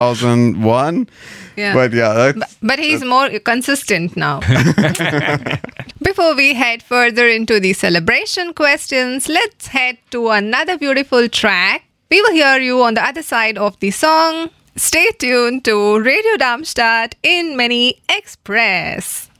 2001. Yeah. But yeah, But he's more consistent now. Before we head further into the celebration questions, let's head to another beautiful track. We will hear you on the other side of the song. Stay tuned to Radio Darmstadt in Mini Express.